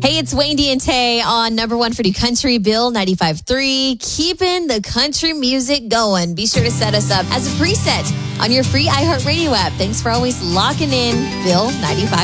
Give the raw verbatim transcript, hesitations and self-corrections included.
Hey, it's Wendy and Tay on number one for New Country, Bill ninety-five point three. Keeping the country music going. Be sure to set us up as a preset on your free iHeartRadio app. Thanks for always locking in Bill ninety-five point three.